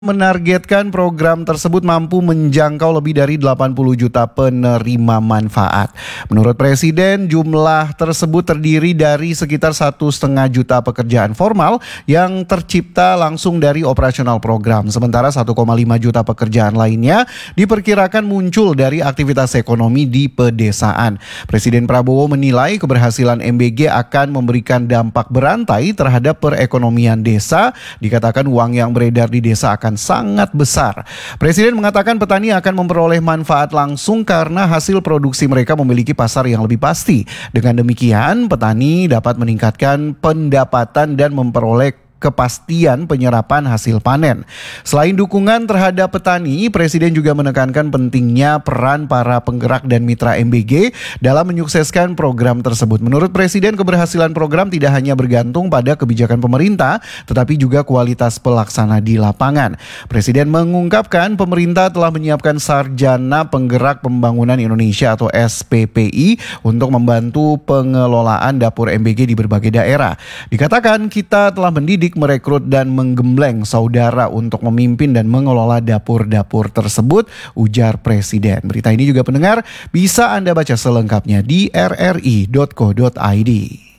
Menargetkan program tersebut mampu menjangkau lebih dari 80 juta penerima manfaat. Menurut Presiden, jumlah tersebut terdiri dari sekitar 1,5 juta pekerjaan formal yang tercipta langsung dari operasional program. Sementara 1,5 juta pekerjaan lainnya diperkirakan muncul dari aktivitas ekonomi di pedesaan. Presiden Prabowo menilai keberhasilan MBG akan memberikan dampak berantai terhadap perekonomian desa. Dikatakan uang yang beredar di desa akan sangat besar. Presiden mengatakan petani akan memperoleh manfaat langsung karena hasil produksi mereka memiliki pasar yang lebih pasti. Dengan demikian, petani dapat meningkatkan pendapatan dan memperoleh kepastian penyerapan hasil panen. Selain dukungan terhadap petani, Presiden juga menekankan pentingnya peran para penggerak dan mitra MBG dalam menyukseskan program tersebut. Menurut Presiden, keberhasilan program tidak hanya bergantung pada kebijakan pemerintah, tetapi juga kualitas pelaksana di lapangan. Presiden mengungkapkan pemerintah telah menyiapkan Sarjana Penggerak Pembangunan Indonesia atau SPPI untuk membantu pengelolaan dapur MBG di berbagai daerah. Dikatakan kita telah mendidik, merekrut dan menggembleng saudara untuk memimpin dan mengelola dapur-dapur tersebut, ujar Presiden. Berita ini juga pendengar bisa Anda baca selengkapnya di rri.co.id.